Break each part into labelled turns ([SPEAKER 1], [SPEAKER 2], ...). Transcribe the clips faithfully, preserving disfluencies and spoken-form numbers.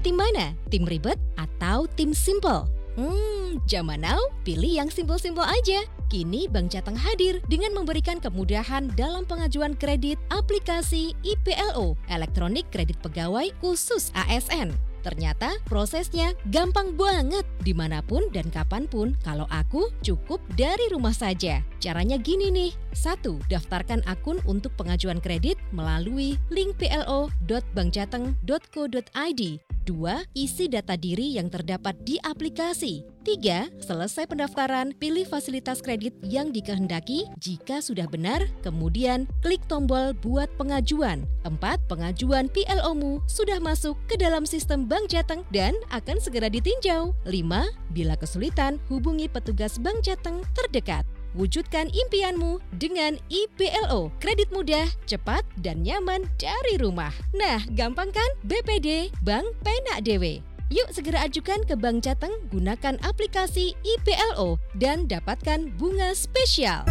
[SPEAKER 1] Tim mana? Tim ribet atau tim simple? Hmm, zaman now pilih yang simple-simple aja. Kini Bank Jateng hadir dengan memberikan kemudahan dalam pengajuan kredit aplikasi I P L O, Elektronik Kredit Pegawai Khusus A S N. Ternyata prosesnya gampang banget, dimanapun dan kapanpun. Kalau aku cukup dari rumah saja. Caranya gini nih. Satu, daftarkan akun untuk pengajuan kredit melalui link p l o dot bank jateng dot co dot i d. Dua, isi data diri yang terdapat di aplikasi. Tiga, selesai pendaftaran, pilih fasilitas kredit yang dikehendaki. Jika sudah benar, kemudian klik tombol buat pengajuan. Empat, pengajuan P L O-mu sudah masuk ke dalam sistem Bank Jateng dan akan segera ditinjau. Lima, bila kesulitan, hubungi petugas Bank Jateng terdekat. Wujudkan impianmu dengan I P L O, kredit mudah, cepat, dan nyaman dari rumah. Nah, gampang kan? B P D, Bank Penak Dewe. Yuk segera ajukan ke Bank Jateng, gunakan aplikasi I P L O, dan dapatkan bunga spesial.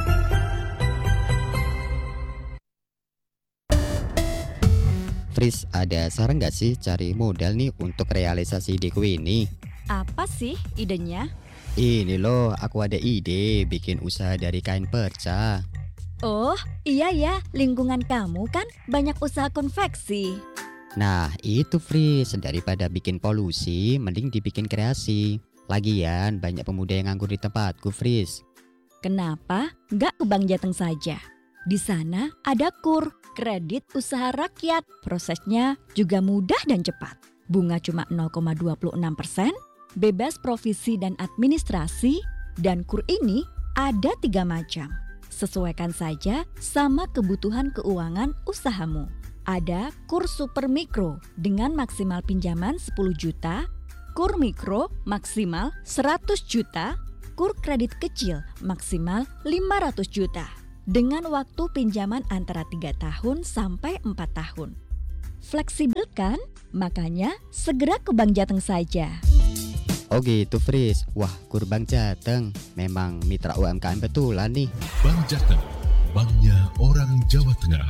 [SPEAKER 2] Fris, ada saran nggak sih cari modal nih untuk realisasi ide gue ini?
[SPEAKER 3] Apa sih idenya?
[SPEAKER 2] Ini loh, aku ada ide bikin usaha dari kain perca.
[SPEAKER 3] Oh, iya ya, lingkungan kamu kan banyak usaha konveksi.
[SPEAKER 2] Nah, itu Fris, daripada bikin polusi, mending dibikin kreasi. Lagian, banyak pemuda yang nganggur di tempatku, Fris.
[SPEAKER 3] Kenapa nggak ke Bank Jateng saja? Di sana ada K U R, kredit usaha rakyat. Prosesnya juga mudah dan cepat. Bunga cuma nol koma dua enam persen, bebas provisi dan administrasi, dan K U R ini ada tiga macam. Sesuaikan saja sama kebutuhan keuangan usahamu. Ada K U R Super Mikro dengan maksimal pinjaman sepuluh juta, K U R Mikro maksimal seratus juta, K U R Kredit Kecil maksimal lima ratus juta. Dengan waktu pinjaman antara tiga tahun sampai empat tahun. Fleksibel kan? Makanya segera ke Bank Jateng saja.
[SPEAKER 2] Oh gitu Fris, wah K U R Bank Jateng memang mitra U M K M betulan nih.
[SPEAKER 4] Bank Jateng, banknya orang Jawa Tengah.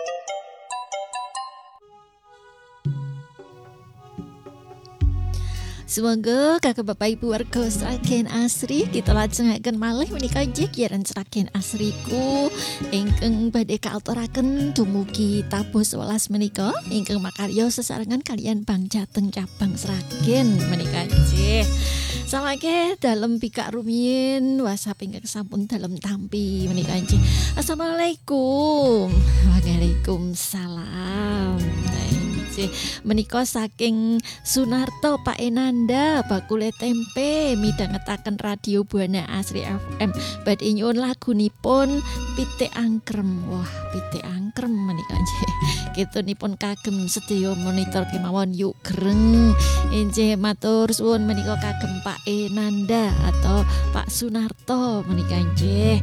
[SPEAKER 5] Semoga kakak bapak ibu warga Sragen Asri kita lajengaken malih menika giyaran Sragen Asriku ingkang badhe kaaturaken dumugi tabuh sewelas menika ingkang makarya sesarengan kalian Bank Jateng cabang Sragen menika nggih. Samangke dalem pikak rumiyin WhatsApp ingkang sampun dalem tampi menika nggih. Assalamualaikum. Waalaikumsalam. Menika saking Sunarto Pak Enanda bakule tempe midhangetaken radio Buana Asri F M badhe nyuwun lagunipun Pitik Angkrem. Wah, Pitik Angkrem menika nggih. Kitunipun kagem sedaya monitor kemawon yuk greng. Injih matur suwun menika kagem Pak Enanda atau Pak Sunarto menika nggih.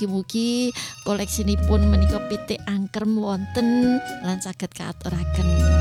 [SPEAKER 5] Mugi-mugi koleksinipun menika Pitik Angkrem wonten lan saged kaaturaken.